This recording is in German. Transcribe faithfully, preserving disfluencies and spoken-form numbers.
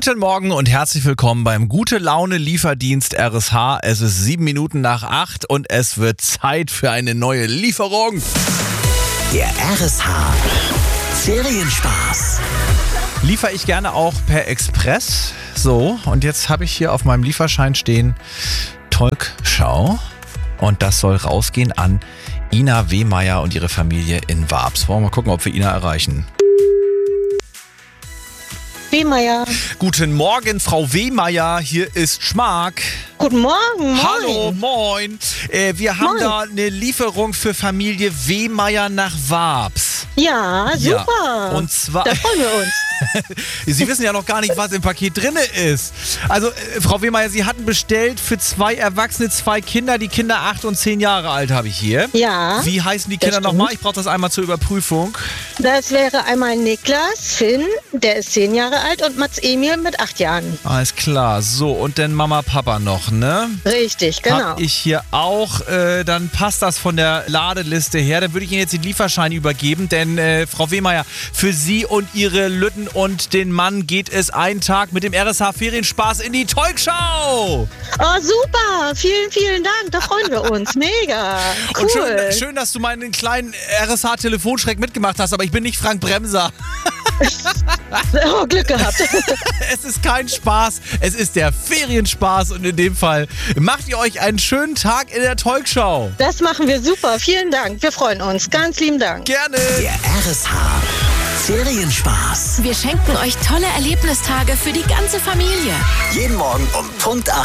Guten Morgen und herzlich willkommen beim Gute-Laune-Lieferdienst R S H. Es ist sieben Minuten nach acht und es wird Zeit für eine neue Lieferung. Der R S H Ferienspaß. Liefere ich gerne auch per Express. So, und jetzt habe ich hier auf meinem Lieferschein stehen Talkschau. Und das soll rausgehen an Ina Wehmeier und ihre Familie in Warps. Wollen wir mal gucken, ob wir Ina erreichen. Wehmeier. Guten Morgen, Frau Wehmeier. Hier ist Schmack. Guten Morgen, moin. Hallo, moin. Äh, wir haben Moin. da eine Lieferung für Familie Wehmeier nach Warps. Ja, super. Ja, und zwar... Da freuen wir uns. Sie wissen ja noch gar nicht, was im Paket drin ist. Also, äh, Frau Wehmeier, Sie hatten bestellt für zwei Erwachsene, zwei Kinder. Die Kinder acht und zehn Jahre alt habe ich hier. Ja. Wie heißen die das Kinder stimmt. nochmal? Ich brauche das einmal zur Überprüfung. Das wäre einmal Niklas, Finn, der ist zehn Jahre alt, und Mats Emil mit acht Jahren. Alles klar. So, und dann Mama, Papa noch, ne? Richtig, genau. Hab ich hier auch. Äh, dann passt das von der Ladeliste her. Dann würde ich Ihnen jetzt den Lieferschein übergeben, denn äh, Frau Wehmeier, für Sie und Ihre Lütten und den Mann geht es einen Tag mit dem R S H Ferienspaß in die Talkschau. Oh, super. Vielen, vielen Dank. Da freuen wir uns. Mega. Cool. Und schön, schön, dass du meinen kleinen R S H-Telefonschreck mitgemacht hast, aber ich bin nicht Frank Bremser. Oh, Glück gehabt. Es ist kein Spaß, es ist der Ferienspaß und in dem Fall macht ihr euch einen schönen Tag in der Talkschau. Das machen wir super. Vielen Dank. Wir freuen uns. Ganz lieben Dank. Gerne. Der R S H Ferienspaß. Wir schenken euch tolle Erlebnistage für die ganze Familie. Jeden Morgen um Punkt acht.